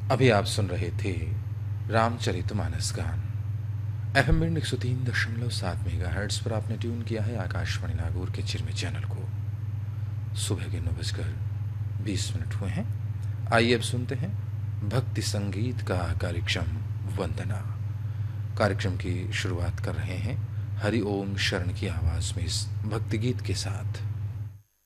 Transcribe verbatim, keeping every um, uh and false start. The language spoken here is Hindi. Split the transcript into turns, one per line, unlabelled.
अभी आप सुन रहे थे रामचरितमानस गान। एफ एम बैंड एक सौ तीन दशमलव सात मेगा हर्ट्स पर आपने ट्यून किया है आकाशवाणी नागौर के चिरमे चैनल को। सुबह के नौ बजकर बीस मिनट हुए हैं। आइए अब सुनते हैं भक्ति संगीत का कार्यक्रम वंदना। कार्यक्रम की शुरुआत कर रहे हैं हरि ओम शरण की आवाज में इस भक्ति गीत के साथ।